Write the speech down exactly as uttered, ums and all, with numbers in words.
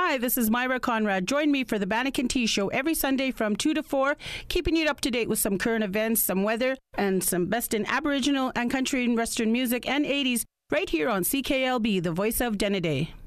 Hi, this is Myra Conrad. Join me for the Bannikin Tea Show every Sunday from two to four, keeping you up to date with some current events, some weather, and some best in Aboriginal and country and Western music and eighties right here on C K L B, the voice of Denneday.